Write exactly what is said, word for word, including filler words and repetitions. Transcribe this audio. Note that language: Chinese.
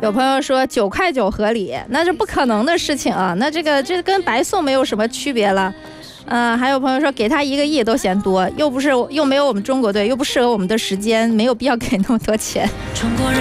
有朋友说九块九合理，那是不可能的事情啊，那这个这跟白送没有什么区别了。嗯、呃，还有朋友说给他一个亿都嫌多，又不是又没有我们中国队，又不适合我们的时间，没有必要给那么多钱。中国人